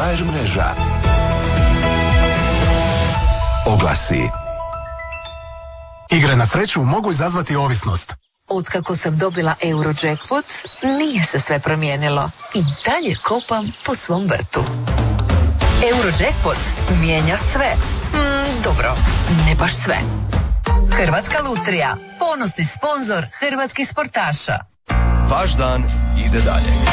HR mreža. Oglasi. Igre na sreću mogu izazvati ovisnost. Otkako sam dobila Eurojackpot, nije se sve promijenilo. I dalje kopam po svom vrtu. Eurojackpot mijenja sve. Dobro, ne baš sve. Hrvatska lutrija, ponosni sponzor hrvatskih sportaša. Vaš dan ide dalje.